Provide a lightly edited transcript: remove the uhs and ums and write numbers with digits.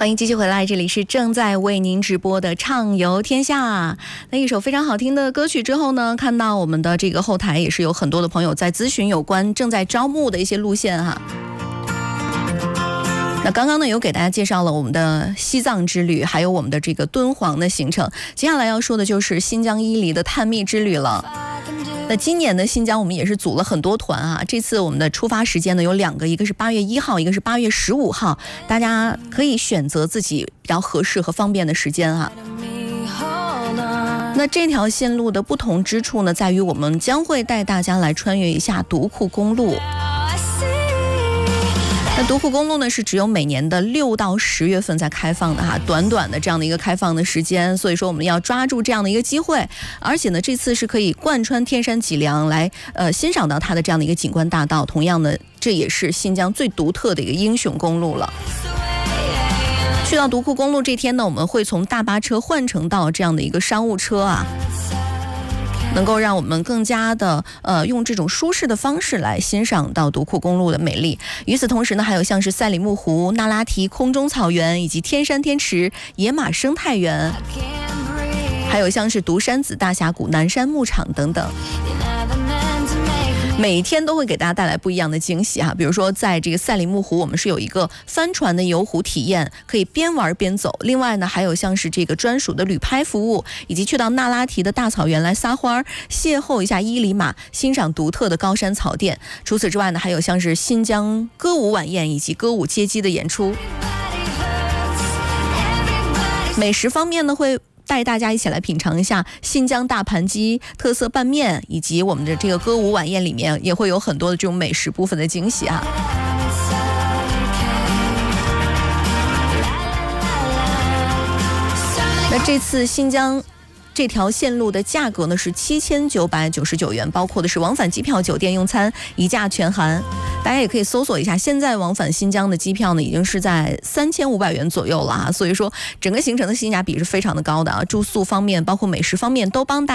欢迎继续回来，这里是正在为您直播的畅游天下。那一首非常好听的歌曲之后呢，看到我们的这个后台也是有很多的朋友在咨询有关正在招募的一些路线哈。那刚刚呢有给大家介绍了我们的西藏之旅，还有我们的这个敦煌的行程，接下来要说的就是新疆伊犁的探秘之旅了。那今年的新疆我们也是组了很多团啊，这次我们的出发时间呢有2个，一个是8月1号，一个是8月15号，大家可以选择自己比较合适和方便的时间啊。那这条线路的不同之处呢，在于我们将会带大家来穿越一下独库公路。那独库公路呢是只有每年的6到10月份才开放的哈，短短的这样的一个开放的时间，所以说我们要抓住这样的一个机会，而且呢这次是可以贯穿天山脊梁来欣赏到它的这样的一个景观大道，同样呢这也是新疆最独特的一个英雄公路了。去到独库公路这天呢，我们会从大巴车换乘到这样的一个商务车啊，能够让我们更加的用这种舒适的方式来欣赏到独库公路的美丽。与此同时呢，还有像是赛里木湖、那拉提空中草原，以及天山天池野马生态园，还有像是独山子大峡谷、南山牧场等等。每一天都会给大家带来不一样的惊喜哈，比如说在这个赛里木湖，我们是有一个帆船的游湖体验，可以边玩边走。另外呢，还有像是这个专属的旅拍服务，以及去到那拉提的大草原来撒欢，邂逅一下伊犁马，欣赏独特的高山草甸。除此之外呢，还有像是新疆歌舞晚宴以及歌舞街机的演出。美食方面呢，会带大家一起来品尝一下新疆大盘鸡、特色拌面，以及我们的这个歌舞晚宴里面也会有很多的这种美食部分的惊喜啊。那这次新疆这条线路的价格呢是7999元，包括的是往返机票、酒店用餐一价全含。大家也可以搜索一下，现在往返新疆的机票呢已经是在3500元左右了啊，所以说整个行程的性价比是非常的高的啊，住宿方面包括美食方面都帮大家